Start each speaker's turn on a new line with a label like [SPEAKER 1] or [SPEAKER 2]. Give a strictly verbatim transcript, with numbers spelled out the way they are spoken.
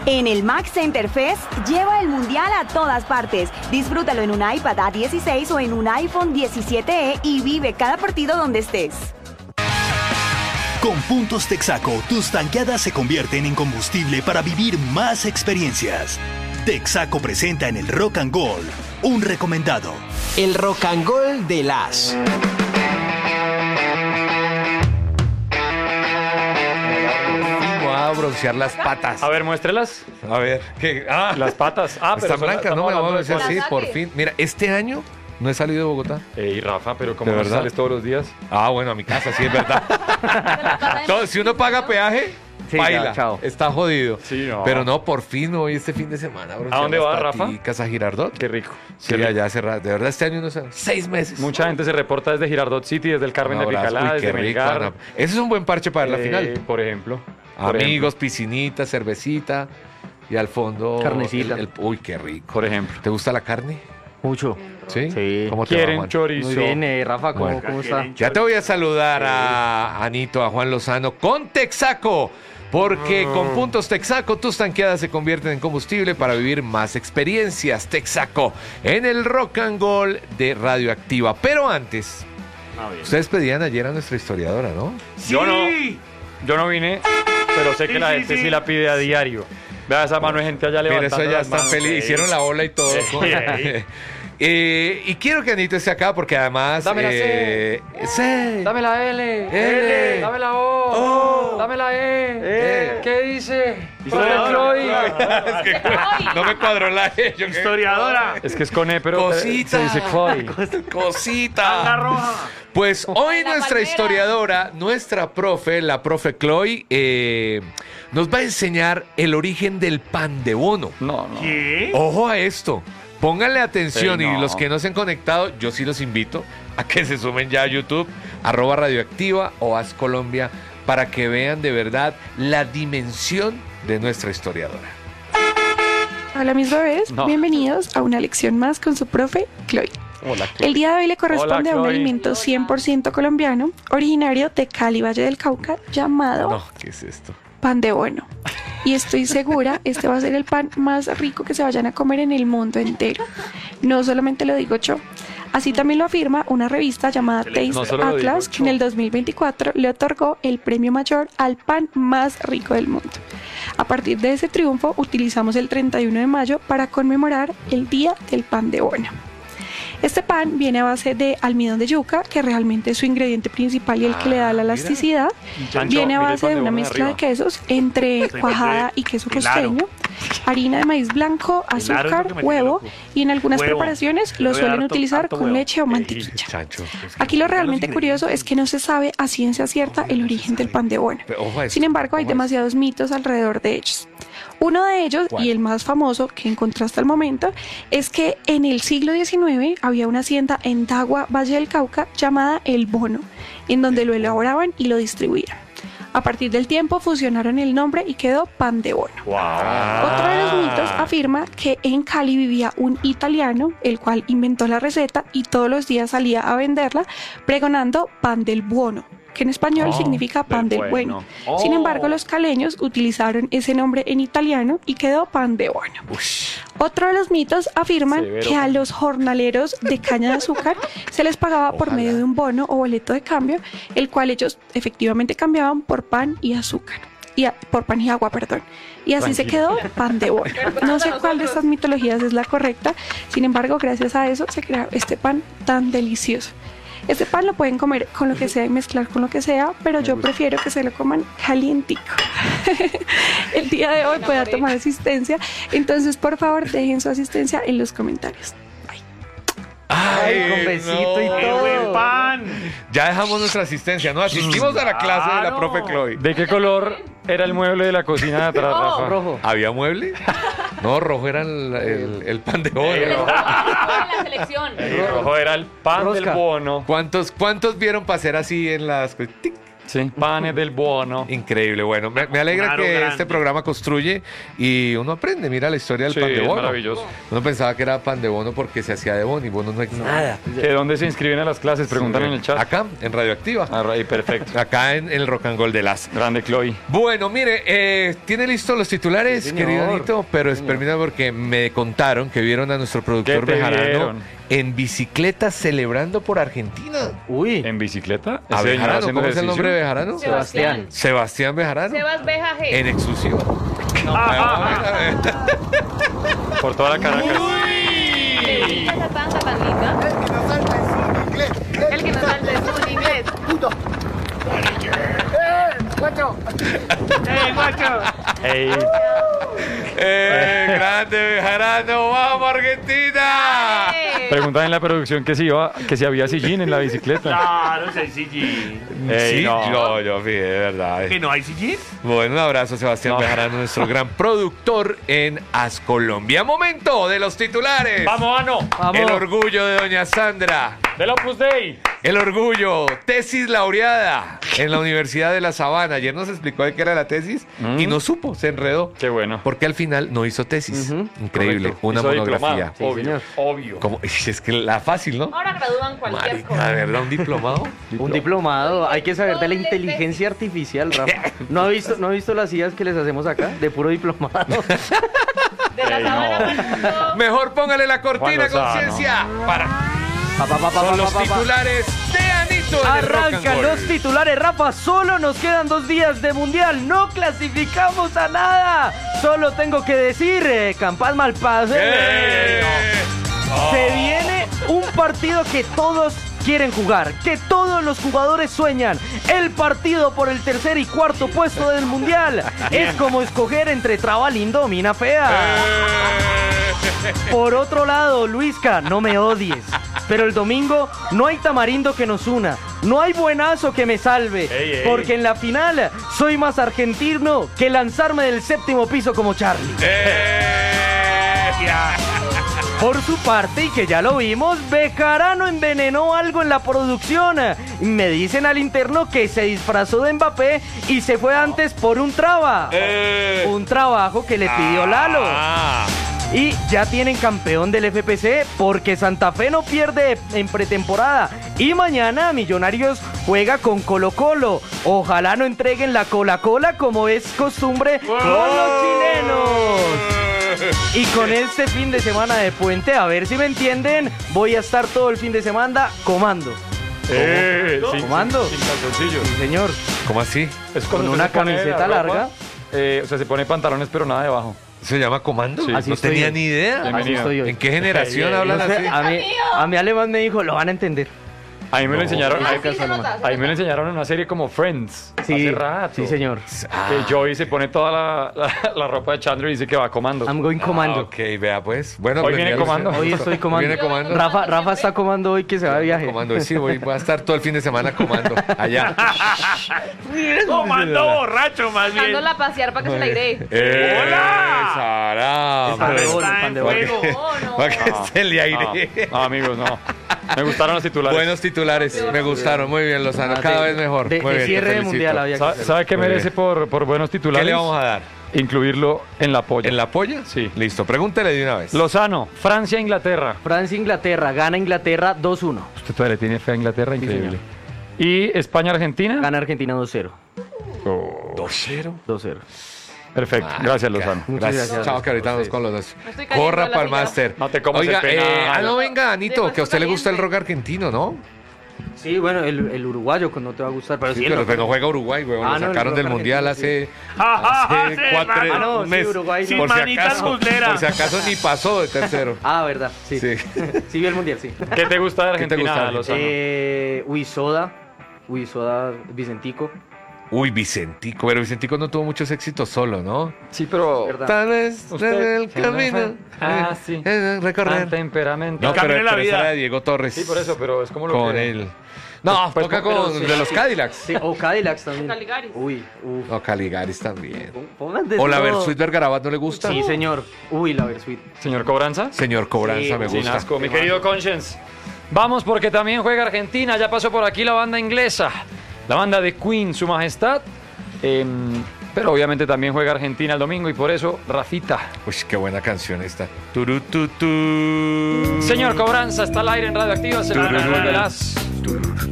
[SPEAKER 1] En el Mac Center Fest, lleva el mundial a todas partes. Disfrútalo en un iPad A dieciséis o en un iPhone diecisiete E y vive cada partido donde estés.
[SPEAKER 2] Con puntos Texaco, tus tanqueadas se convierten en combustible para vivir más experiencias. Texaco presenta en el Rock and Gold un recomendado.
[SPEAKER 3] El Rock and Gold de las...
[SPEAKER 4] A broncear las patas.
[SPEAKER 5] A ver, muéstrelas.
[SPEAKER 4] A ver, ¿qué? Ah,
[SPEAKER 5] las patas. Ah, pero
[SPEAKER 4] están blancas, no me vamos a decir así, por
[SPEAKER 6] saque.
[SPEAKER 4] fin. Mira, este año no he salido de Bogotá.
[SPEAKER 5] Ey, Rafa, pero ¿cómo
[SPEAKER 4] ¿De
[SPEAKER 5] no
[SPEAKER 4] verdad?
[SPEAKER 5] sales todos los días?
[SPEAKER 4] Ah, bueno, a mi casa, sí, es verdad. Entonces, si uno paga peaje,
[SPEAKER 7] Sí,
[SPEAKER 4] baila,
[SPEAKER 7] ya, chao.
[SPEAKER 4] está jodido.
[SPEAKER 5] Sí, no.
[SPEAKER 4] Pero no, por fin hoy este fin de semana.
[SPEAKER 5] ¿A dónde va, Rafa?
[SPEAKER 4] Casa Girardot.
[SPEAKER 5] Qué rico.
[SPEAKER 4] Sí, allá hace rato. De verdad, este año no sé, seis meses.
[SPEAKER 5] Mucha gente se reporta desde Girardot City, desde el Carmen
[SPEAKER 4] Un
[SPEAKER 5] de
[SPEAKER 4] abrazo.
[SPEAKER 5] Picalá,
[SPEAKER 4] Uy, qué
[SPEAKER 5] desde
[SPEAKER 4] rico,
[SPEAKER 5] Melgar.
[SPEAKER 4] Ana. Ese es un buen parche para la
[SPEAKER 5] Eh,
[SPEAKER 4] final.
[SPEAKER 5] Por ejemplo. Por
[SPEAKER 4] Amigos,
[SPEAKER 5] ejemplo.
[SPEAKER 4] piscinita, cervecita y al fondo...
[SPEAKER 7] Carnecita.
[SPEAKER 4] el- el- uy, qué rico.
[SPEAKER 5] Por ejemplo.
[SPEAKER 4] ¿Te gusta la carne?
[SPEAKER 7] Mucho.
[SPEAKER 4] ¿Sí?
[SPEAKER 7] Sí.
[SPEAKER 4] ¿Cómo te va,
[SPEAKER 5] ¿Quieren
[SPEAKER 4] Juan?
[SPEAKER 5] chorizo?
[SPEAKER 7] Muy bien, eh, Rafa, ¿cómo,
[SPEAKER 4] Bueno.
[SPEAKER 7] ¿cómo está?
[SPEAKER 4] Ya te voy a saludar a Anito, a Juan Lozano con Texaco, porque con puntos Texaco tus tanqueadas se convierten en combustible para vivir más experiencias. Texaco en el Rock and Gold de Radioactiva. Pero antes,
[SPEAKER 5] Ah, bien.
[SPEAKER 4] ustedes pedían ayer a nuestra historiadora, ¿no?
[SPEAKER 5] Yo no, yo no vine, pero sé que la gente sí, la pide a diario. Vea esa mano de gente allá
[SPEAKER 4] Mira,
[SPEAKER 5] levantando
[SPEAKER 4] eso ya
[SPEAKER 5] las
[SPEAKER 4] está
[SPEAKER 5] manos.
[SPEAKER 4] feliz. Hicieron la ola y todo.
[SPEAKER 5] Ey.
[SPEAKER 4] Eh, y quiero que Anito esté acá porque además...
[SPEAKER 5] Dame la
[SPEAKER 4] eh, C.
[SPEAKER 5] Dame la L,
[SPEAKER 4] L.
[SPEAKER 5] dame la O,
[SPEAKER 4] O.
[SPEAKER 5] dame la E.
[SPEAKER 4] E.
[SPEAKER 5] ¿Qué dice?
[SPEAKER 4] Historiadora.
[SPEAKER 5] Chloe.
[SPEAKER 4] Es que no me cuadró la E. yo qué-
[SPEAKER 5] Historiadora. Es que es con E, pero
[SPEAKER 4] Cosita.
[SPEAKER 5] se dice Chloe.
[SPEAKER 4] Cosita. Pues hoy
[SPEAKER 6] La
[SPEAKER 4] nuestra
[SPEAKER 6] palmera.
[SPEAKER 4] historiadora, nuestra profe, la profe Chloe, eh, nos va a enseñar el origen del pan de bono.
[SPEAKER 5] No, no.
[SPEAKER 4] Ojo a esto. Pónganle atención
[SPEAKER 5] Sí, no.
[SPEAKER 4] y los que no se han conectado, yo sí los invito a que se sumen ya a YouTube, arroba Radioactiva o Haz Colombia, para que vean de verdad la dimensión de nuestra historiadora.
[SPEAKER 8] Hola mis bebés,
[SPEAKER 5] No.
[SPEAKER 8] bienvenidos a una lección más con su profe Chloe.
[SPEAKER 5] Hola, Chloe.
[SPEAKER 8] El día de hoy le corresponde
[SPEAKER 5] Hola,
[SPEAKER 8] a un
[SPEAKER 5] Chloe.
[SPEAKER 8] alimento cien por ciento colombiano, originario de Cali, Valle del Cauca, llamado
[SPEAKER 4] No, ¿qué es esto?
[SPEAKER 8] pan de bono. Y estoy segura, este va a ser el pan más rico que se vayan a comer en el mundo entero. No solamente lo digo yo. Así también lo afirma una revista llamada Taste
[SPEAKER 5] No solo lo digo
[SPEAKER 8] Atlas, que en
[SPEAKER 5] yo.
[SPEAKER 8] el dos mil veinticuatro le otorgó el premio mayor al pan más rico del mundo. A partir de ese triunfo, utilizamos el treinta y uno de mayo para conmemorar el Día del Pan de Bono. Este pan viene a base de almidón de yuca, que realmente es su ingrediente principal y el que le da la elasticidad.
[SPEAKER 5] Chancho,
[SPEAKER 8] Viene a
[SPEAKER 5] mire el
[SPEAKER 8] base
[SPEAKER 5] pan
[SPEAKER 8] de
[SPEAKER 5] de
[SPEAKER 8] una
[SPEAKER 5] bono de
[SPEAKER 8] mezcla de
[SPEAKER 5] arriba.
[SPEAKER 8] quesos entre cuajada y queso costeño, harina de maíz blanco, azúcar, huevo y en algunas
[SPEAKER 7] Huevo.
[SPEAKER 8] preparaciones lo
[SPEAKER 7] Le voy a
[SPEAKER 8] suelen
[SPEAKER 7] dar harto-
[SPEAKER 8] utilizar
[SPEAKER 7] harto
[SPEAKER 8] con
[SPEAKER 7] huevo.
[SPEAKER 8] leche o
[SPEAKER 5] Ey,
[SPEAKER 8] mantequilla.
[SPEAKER 4] Chancho. es que-
[SPEAKER 8] Aquí lo realmente curioso es que no se sabe a ciencia cierta el origen del pan de bono.
[SPEAKER 4] Pero ojo a esto,
[SPEAKER 8] Sin embargo, hay
[SPEAKER 4] ojo a esto.
[SPEAKER 8] demasiados mitos alrededor de ellos. Uno de ellos,
[SPEAKER 4] ¿Cuál?
[SPEAKER 8] y el más famoso que encontré hasta el momento, es que en el siglo diecinueve había una hacienda en Tagua, Valle del Cauca, llamada El Bono, en donde lo elaboraban y lo distribuían. A partir del tiempo fusionaron el nombre y quedó pan de bono. Otro de los mitos afirma que en Cali vivía un italiano, el cual inventó la receta y todos los días salía a venderla pregonando pan del buono, que en español
[SPEAKER 5] Oh,
[SPEAKER 8] significa pan
[SPEAKER 5] del
[SPEAKER 8] del
[SPEAKER 5] bueno.
[SPEAKER 8] bueno. Sin embargo, los caleños utilizaron ese nombre en italiano y quedó pan de bono. Otro de los mitos afirman
[SPEAKER 5] Severo.
[SPEAKER 8] que a los jornaleros de caña de azúcar se les pagaba por
[SPEAKER 4] Ojalá.
[SPEAKER 8] medio de un bono o boleto de cambio, el cual ellos efectivamente cambiaban por pan y azúcar. Y a- por pan y agua, perdón. Y así se quedó pan de bono. No sé cuál de estas mitologías es la correcta, sin embargo, gracias a eso se creó este pan tan delicioso. Este pan lo pueden comer con lo que sea y mezclar con lo que sea, pero yo prefiero que se lo coman calientico. El día de hoy voy a tomar asistencia, entonces por favor dejen su asistencia en los comentarios.
[SPEAKER 7] Ay, con besito y todo.
[SPEAKER 5] pan!
[SPEAKER 4] Ya dejamos nuestra asistencia, ¿no? Asistimos a la clase de la profe Chloe.
[SPEAKER 5] ¿De qué color era el mueble de la cocina de atrás, Rafa?
[SPEAKER 7] Rojo.
[SPEAKER 4] ¿Había mueble? No, rojo era el, el- el pan de bono.
[SPEAKER 6] La selección.
[SPEAKER 5] El rojo era el pan
[SPEAKER 7] Rosca.
[SPEAKER 5] del bono.
[SPEAKER 4] ¿Cuántos, ¿Cuántos vieron pasar así en las... tic,
[SPEAKER 5] Sí, panes del buono.
[SPEAKER 4] Increíble, bueno, me, me alegra
[SPEAKER 6] Un aro
[SPEAKER 4] que
[SPEAKER 6] grande.
[SPEAKER 4] este programa construye y uno aprende, mira la historia del
[SPEAKER 5] Sí,
[SPEAKER 4] pan de
[SPEAKER 5] es
[SPEAKER 4] bono.
[SPEAKER 5] maravilloso.
[SPEAKER 4] Uno pensaba que era pan de bono porque se hacía de bono y bono no es nada.
[SPEAKER 5] ¿Que dónde se inscriben a las clases? Preguntan en el chat.
[SPEAKER 4] Acá, en Radioactiva.
[SPEAKER 5] Ah, ahí, perfecto.
[SPEAKER 4] Acá en, en el Rock and Roll de las.
[SPEAKER 5] Grande Chloe.
[SPEAKER 4] Bueno, mire, eh, ¿tiene listos los titulares,
[SPEAKER 7] Sí, señor.
[SPEAKER 4] querido Anito? Pero es, permítame porque me contaron que vieron a nuestro productor
[SPEAKER 5] ¿Qué te
[SPEAKER 4] Bejarano
[SPEAKER 5] vieron?
[SPEAKER 4] en bicicleta celebrando por Argentina.
[SPEAKER 7] Uy,
[SPEAKER 5] ¿En bicicleta?
[SPEAKER 4] ¿A
[SPEAKER 5] ¿Ese señor
[SPEAKER 4] Bejarano?
[SPEAKER 5] haciendo
[SPEAKER 4] ¿Cómo es el
[SPEAKER 5] ejercicio?
[SPEAKER 4] nombre de Bejarano?
[SPEAKER 9] Sebastián.
[SPEAKER 4] Sebastián Bejarano.
[SPEAKER 9] Sebas Beja G.
[SPEAKER 4] En exclusiva.
[SPEAKER 5] Por toda la Caracas.
[SPEAKER 9] ¿Le gusta esa tanda tan linda? El que no salta es un inglés. El que no salta es un inglés.
[SPEAKER 6] ¡Eh, guacho!
[SPEAKER 5] Ey,
[SPEAKER 4] ¡Eh, grande Bejarano! ¡Vamos, Argentina!
[SPEAKER 9] ¡Eh!
[SPEAKER 5] preguntan en la producción que si, iba, que si había sillín en la bicicleta.
[SPEAKER 6] Claro, sí, sí, sí.
[SPEAKER 5] Ey,
[SPEAKER 4] sí,
[SPEAKER 5] no.
[SPEAKER 4] yo, yo, sí, de verdad.
[SPEAKER 6] ¿Que no hay sillín?
[SPEAKER 4] Bueno, un abrazo, Sebastián
[SPEAKER 5] No.
[SPEAKER 4] Bejarano, nuestro gran productor en As Colombia. Momento de los titulares.
[SPEAKER 5] ¡Vamos, Ano!
[SPEAKER 4] El orgullo de doña Sandra.
[SPEAKER 5] ¡Del Opus Dei!
[SPEAKER 4] El orgullo, tesis laureada en la Universidad de La Sabana. Ayer nos explicó de qué era la tesis
[SPEAKER 5] Mm.
[SPEAKER 4] y no supo, se enredó.
[SPEAKER 5] Qué bueno.
[SPEAKER 4] Porque al final no hizo tesis.
[SPEAKER 7] Ujú.
[SPEAKER 4] Increíble,
[SPEAKER 5] Correcto.
[SPEAKER 4] una
[SPEAKER 5] Hizo
[SPEAKER 4] monografía.
[SPEAKER 5] diplomado.
[SPEAKER 7] Sí,
[SPEAKER 5] obvio,
[SPEAKER 7] señor.
[SPEAKER 5] obvio.
[SPEAKER 4] Como, es que la fácil, ¿no?
[SPEAKER 9] Ahora gradúan cualquier
[SPEAKER 4] Marica,
[SPEAKER 9] cosa.
[SPEAKER 4] ¿de verdad un diplomado?
[SPEAKER 7] un diplomado. Hay que saber de la inteligencia artificial, Rafa. ¿No ha visto, ¿no ha visto las ideas que les hacemos acá? De puro diplomado.
[SPEAKER 9] De la
[SPEAKER 5] Ey,
[SPEAKER 9] sabana
[SPEAKER 5] no.
[SPEAKER 9] para el mundo.
[SPEAKER 4] Mejor póngale la cortina,
[SPEAKER 5] Juan Lozano.
[SPEAKER 4] conciencia. Para.
[SPEAKER 7] Pa, pa, pa, pa,
[SPEAKER 4] Son
[SPEAKER 7] pa,
[SPEAKER 4] los
[SPEAKER 7] pa, pa.
[SPEAKER 4] titulares de Anito en el Rock and
[SPEAKER 7] Arrancan
[SPEAKER 4] Roll.
[SPEAKER 7] los titulares, Rafa. Solo nos quedan dos días de mundial. No clasificamos a nada. Solo tengo que decir, eh, Campas Malpaz.
[SPEAKER 4] ¡Eh!
[SPEAKER 7] Se viene un partido que todos quieren jugar, que todos los jugadores sueñan. El partido por el tercer y cuarto puesto del mundial. Es como escoger entre traba lindo o mina fea. Por otro lado, Luisca, no me odies, pero el domingo no hay tamarindo que nos una, no hay buenazo que me salve,
[SPEAKER 5] Ey, ey.
[SPEAKER 7] porque en la final soy más argentino que lanzarme del séptimo piso como Charlie. Por su parte, y que ya lo vimos, Bejarano envenenó algo en la producción. Me dicen al interno que se disfrazó de Mbappé y se fue antes por un traba.
[SPEAKER 4] Eh.
[SPEAKER 7] Un trabajo que le pidió Lalo.
[SPEAKER 4] Ah.
[SPEAKER 7] Y ya tienen campeón del F P C porque Santa Fe no pierde en pretemporada. Y mañana Millonarios juega con Colo Colo. Ojalá no entreguen la cola-cola como es costumbre con los chilenos. Y con este fin de semana de puente, a ver si me entienden, voy a estar todo el fin de semana comando.
[SPEAKER 5] Eh, sin-
[SPEAKER 7] ¿Comando?
[SPEAKER 5] Sin, sin calzoncillos.
[SPEAKER 7] Sí, señor.
[SPEAKER 4] ¿Cómo así?
[SPEAKER 5] Es
[SPEAKER 7] Con
[SPEAKER 5] cuando
[SPEAKER 7] una
[SPEAKER 5] se pone
[SPEAKER 7] camiseta
[SPEAKER 5] la ropa,
[SPEAKER 7] larga.
[SPEAKER 5] eh, o sea, se pone pantalones pero nada debajo.
[SPEAKER 4] ¿Se llama comando?
[SPEAKER 5] Sí.
[SPEAKER 7] Así
[SPEAKER 4] no
[SPEAKER 7] estoy
[SPEAKER 4] tenía
[SPEAKER 7] yo.
[SPEAKER 4] ni idea.
[SPEAKER 5] Bienvenido.
[SPEAKER 7] Así estoy hoy.
[SPEAKER 4] ¿En qué generación
[SPEAKER 5] Ey, ey,
[SPEAKER 4] hablan
[SPEAKER 7] No sé,
[SPEAKER 4] así?
[SPEAKER 7] a, mí, a mi alemán me dijo, lo van a entender.
[SPEAKER 5] A mí me lo enseñaron.
[SPEAKER 9] Ah,
[SPEAKER 5] a-
[SPEAKER 9] sí, se nota, se
[SPEAKER 5] A mí me lo
[SPEAKER 9] nota.
[SPEAKER 5] enseñaron en una serie como Friends.
[SPEAKER 7] Sí,
[SPEAKER 5] hace rato.
[SPEAKER 7] sí, señor.
[SPEAKER 5] Que Joey se pone toda la, la, la ropa de Chandler y dice que va comando.
[SPEAKER 7] I'm going comando.
[SPEAKER 4] Ah, ok, vea pues. Bueno,
[SPEAKER 5] Hoy
[SPEAKER 4] pues,
[SPEAKER 5] viene
[SPEAKER 4] ya lo
[SPEAKER 5] comando.
[SPEAKER 4] sé.
[SPEAKER 7] Hoy estoy comando.
[SPEAKER 4] Viene comando.
[SPEAKER 7] Rafa, Rafa está comando hoy que se va de viaje.
[SPEAKER 4] Comando, y sí, voy, voy a estar todo el fin de semana comando allá.
[SPEAKER 6] Comando borracho, más bien.
[SPEAKER 9] Sacándola a pasear para que se la iré.
[SPEAKER 4] ¡Eh,
[SPEAKER 6] ¡Hola!
[SPEAKER 4] Sara!
[SPEAKER 7] Pan de bono,
[SPEAKER 6] Está
[SPEAKER 7] pan
[SPEAKER 6] en
[SPEAKER 7] de bono.
[SPEAKER 6] fuego.
[SPEAKER 9] Oh, no.
[SPEAKER 4] Para que esté el
[SPEAKER 5] No,
[SPEAKER 4] aire.
[SPEAKER 5] no, amigos, no. Me gustaron los titulares.
[SPEAKER 4] Buenos titulares, me gustaron. Muy bien, Lozano.
[SPEAKER 7] Ah,
[SPEAKER 4] Cada
[SPEAKER 7] de-
[SPEAKER 4] vez mejor.
[SPEAKER 7] De,
[SPEAKER 4] Muy
[SPEAKER 7] de
[SPEAKER 4] bien, te
[SPEAKER 7] cierre de
[SPEAKER 4] felicito.
[SPEAKER 7] mundial había que
[SPEAKER 5] Sa-
[SPEAKER 7] hacer.
[SPEAKER 5] ¿Sabe qué
[SPEAKER 4] Muy
[SPEAKER 5] merece
[SPEAKER 4] bien.
[SPEAKER 5] por, por buenos titulares?
[SPEAKER 4] ¿Qué le vamos a dar?
[SPEAKER 5] Incluirlo en la polla.
[SPEAKER 4] ¿En la polla?
[SPEAKER 5] Sí.
[SPEAKER 4] Listo, pregúntele de una vez.
[SPEAKER 5] Lozano, Francia, Inglaterra.
[SPEAKER 7] Francia, Inglaterra, gana Inglaterra dos uno.
[SPEAKER 5] Usted todavía le tiene fe a Inglaterra, increíble. Y España, Argentina.
[SPEAKER 7] Gana Argentina dos cero.
[SPEAKER 4] ¿Dos cero?
[SPEAKER 7] dos cero.
[SPEAKER 5] Perfecto. Gracias, Lozano.
[SPEAKER 7] Muchas
[SPEAKER 4] Gracias.
[SPEAKER 7] gracias.
[SPEAKER 4] Chao, que ahorita vamos
[SPEAKER 7] Sí.
[SPEAKER 4] con los dos.
[SPEAKER 9] Me estoy cayendo
[SPEAKER 4] Corra
[SPEAKER 9] de la
[SPEAKER 4] para el
[SPEAKER 9] silla.
[SPEAKER 4] máster.
[SPEAKER 5] No te comas
[SPEAKER 4] Oiga,
[SPEAKER 5] el penal.
[SPEAKER 4] eh, ah, no, venga, Anito,
[SPEAKER 9] Demasiado
[SPEAKER 4] que a usted le gusta el
[SPEAKER 9] caliente.
[SPEAKER 4] rock argentino, ¿no?
[SPEAKER 7] Sí, bueno, el, el uruguayo no te va a gustar, pero sí,
[SPEAKER 4] Sí,
[SPEAKER 7] el
[SPEAKER 4] pero
[SPEAKER 7] rock-
[SPEAKER 4] que no juega Uruguay, weón.
[SPEAKER 7] Ah,
[SPEAKER 4] Lo
[SPEAKER 7] no, el
[SPEAKER 4] sacaron
[SPEAKER 7] rock
[SPEAKER 4] del mundial
[SPEAKER 7] argentino,
[SPEAKER 4] hace, hace
[SPEAKER 6] hace
[SPEAKER 4] cuatro
[SPEAKER 6] rato.
[SPEAKER 7] Ah, no,
[SPEAKER 4] un
[SPEAKER 7] sí,
[SPEAKER 4] mes.
[SPEAKER 7] Uruguay
[SPEAKER 6] Sin
[SPEAKER 7] no.
[SPEAKER 4] Por si
[SPEAKER 6] manitas
[SPEAKER 4] acaso,
[SPEAKER 6] musleras.
[SPEAKER 4] por si acaso ni pasó de tercero.
[SPEAKER 7] Ah, verdad, sí.
[SPEAKER 4] Sí.
[SPEAKER 7] Sí, vi el mundial, sí.
[SPEAKER 5] ¿Qué te gusta de
[SPEAKER 4] ¿Qué te
[SPEAKER 5] Argentina,
[SPEAKER 4] gusta?
[SPEAKER 5] Lozano?
[SPEAKER 7] Eh, uy, Soda. Uy, Soda, Vicentico.
[SPEAKER 4] Uy, Vicentico, pero Vicentico no tuvo muchos éxitos solo, ¿no?
[SPEAKER 5] Sí, pero...
[SPEAKER 7] Verdad.
[SPEAKER 4] Tal vez
[SPEAKER 5] Usted-
[SPEAKER 4] en el camino.
[SPEAKER 5] Ah, sí.
[SPEAKER 4] eh,
[SPEAKER 5] Tan
[SPEAKER 4] Recorrer.
[SPEAKER 5] temperamento.
[SPEAKER 4] No, pero,
[SPEAKER 6] Camino de la
[SPEAKER 4] pero esa
[SPEAKER 6] vida.
[SPEAKER 4] era de Diego Torres.
[SPEAKER 5] Sí, por eso, pero es como lo
[SPEAKER 4] Con
[SPEAKER 5] que...
[SPEAKER 4] él. No,
[SPEAKER 5] Pues,
[SPEAKER 4] toca
[SPEAKER 5] pues,
[SPEAKER 4] con
[SPEAKER 7] pero sí,
[SPEAKER 4] de los
[SPEAKER 7] sí.
[SPEAKER 4] Cadillacs.
[SPEAKER 7] Sí, o Cadillacs también.
[SPEAKER 9] Caligaris.
[SPEAKER 7] Uy, uf.
[SPEAKER 4] No, Caligaris también.
[SPEAKER 7] Pongan de
[SPEAKER 4] O la
[SPEAKER 7] todo.
[SPEAKER 4] Versuit Vergarabat no le gusta.
[SPEAKER 7] Sí, señor. Uy, la Versuit.
[SPEAKER 5] Señor Cobranza.
[SPEAKER 4] Señor Cobranza,
[SPEAKER 7] Sí,
[SPEAKER 4] me
[SPEAKER 7] sin
[SPEAKER 4] gusta.
[SPEAKER 5] Asco, mi querido Conscience. Vamos porque también juega Argentina, ya pasó por aquí la banda inglesa. la banda de Queen, Su Majestad. Eh, pero obviamente también juega Argentina el domingo y por eso, Rafita.
[SPEAKER 4] Uy, qué buena canción esta. Turututú.
[SPEAKER 5] Señor Cobranza, está al aire en Radioactiva, se la gana el gol de las...